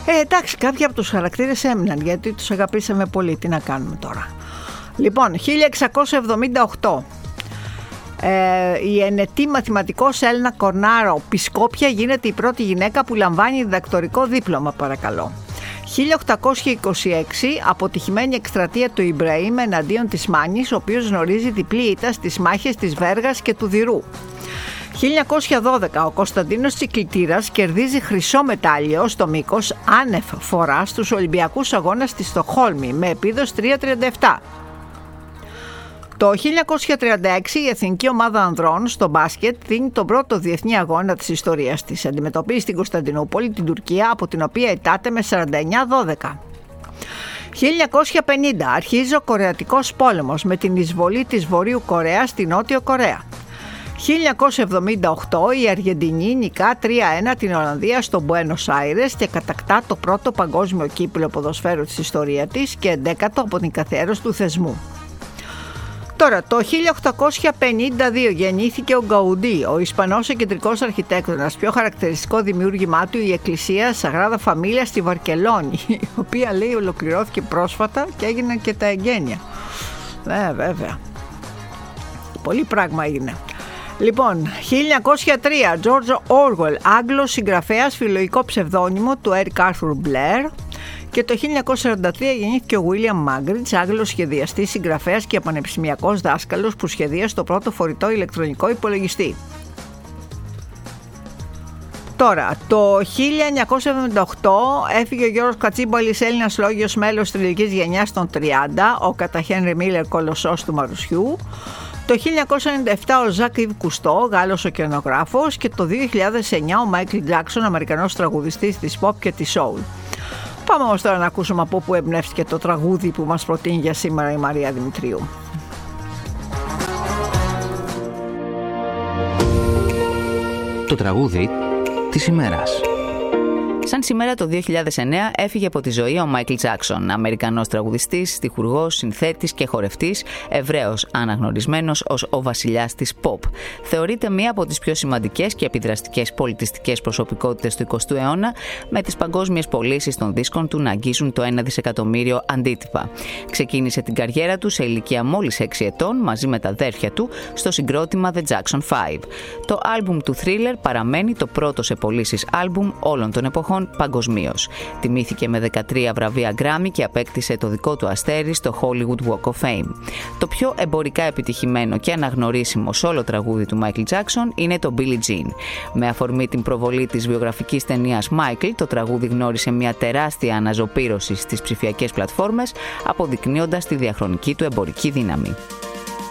Εντάξει, κάποιοι από τους χαρακτήρες έμειναν γιατί τους αγαπήσαμε πολύ. Τι να κάνουμε τώρα. Λοιπόν, 1678. Η ενετή μαθηματικός Έλενα Κορνάρο Πισκόπια γίνεται η πρώτη γυναίκα που λαμβάνει διδακτορικό δίπλωμα, παρακαλώ. 1826, αποτυχημένη εκστρατεία του Ιμπραήμ εναντίον της Μάνης, ο οποίος γνωρίζει διπλή ήττα στις μάχες της Βέργας και του Δηρού. 1912, ο Κωνσταντίνος Τσικλητήρας κερδίζει χρυσό μετάλλιο στο μήκος άνευ φορά στους Ολυμπιακούς Αγώνες στη Στοκχόλμη με επίδοση 3,37. Το 1936 η εθνική ομάδα ανδρών στο μπάσκετ δίνει τον πρώτο διεθνή αγώνα της ιστορίας της. Αντιμετωπίζει στην Κωνσταντινούπολη την Τουρκία, από την οποία ητάται με 49-12. 1950 αρχίζει ο Κορεατικός πόλεμος με την εισβολή της Βορείου Κορέας στη Νότιο Κορέα. 1978 η Αργεντινή νικά 3-1 την Ολλανδία στο Μπουένος Άιρες και κατακτά το πρώτο παγκόσμιο κύπελλο ποδοσφαίρου της ιστορίας της και 11ο από την καθιέρωση του θεσμού. Τώρα, το 1852 γεννήθηκε ο Γκαουντί, ο Ισπανός εκκεντρικός αρχιτέκτονας. Πιο χαρακτηριστικό δημιούργημά του η εκκλησία Σαγράδα Φαμίλια στη Βαρκελόνη, η οποία λέει ολοκληρώθηκε πρόσφατα και έγιναν και τα εγγένεια. Βέβαια. Πολύ πράγμα έγινε. Λοιπόν, 1903, George Orwell, Άγγλος συγγραφέας, φιλοϊκό ψευδόνυμο του Eric Arthur Blair. Και το 1943 γεννήθηκε ο William Magridge, Άγγλος σχεδιαστής, συγγραφέας και πανεπιστημιακός δάσκαλος που σχεδίασε το πρώτο φορητό ηλεκτρονικό υπολογιστή. Τώρα, το 1978 έφυγε ο Γιώργος Κατσίμπαλης, Έλληνας λόγιος μέλος της ηλικίας γενιάς των 30, ο κατά Χένρι Μίλλερ κολοσσός του Μαρουσιού. Το 1997 ο Ζακ Ιβ Κουστό, Γάλλος ωκεανογράφος, και το 2009 ο Μάικλ Τζάκσον, Αμερικανός τραγουδιστής της pop και της soul. Πάμε όμως τώρα να ακούσουμε από πού εμπνεύστηκε το τραγούδι που μας προτείνει για σήμερα η Μαρία Δημητρίου. Το τραγούδι της ημέρας. Σαν σήμερα το 2009 έφυγε από τη ζωή ο Μάικλ Τζάκσον, Αμερικανός τραγουδιστής, στιχουργός, συνθέτης και χορευτής, Εβραίος αναγνωρισμένος ως ο βασιλιάς της pop. Θεωρείται μία από τις πιο σημαντικές και επιδραστικές πολιτιστικές προσωπικότητες του 20ου αιώνα, με τις παγκόσμιες πωλήσεις των δίσκων του να αγγίζουν το 1 δισεκατομμύριο αντίτυπα. Ξεκίνησε την καριέρα του σε ηλικία μόλις 6 ετών μαζί με τα αδέρφια του στο συγκρότημα The Jackson 5. Το άλμπουμ του Thriller παραμένει το πρώτο σε πωλήσεις άλμπουμ όλων των εποχών παγκοσμίως. Τιμήθηκε με 13 βραβεία Grammy και απέκτησε το δικό του αστέρι στο Hollywood Walk of Fame. Το πιο εμπορικά επιτυχημένο και αναγνωρίσιμο solo τραγούδι του Michael Jackson είναι το Billie Jean. Με αφορμή την προβολή της βιογραφικής ταινίας Michael, το τραγούδι γνώρισε μια τεράστια αναζωπήρωση στις ψηφιακές πλατφόρμες, αποδεικνύοντας τη διαχρονική του εμπορική δύναμη.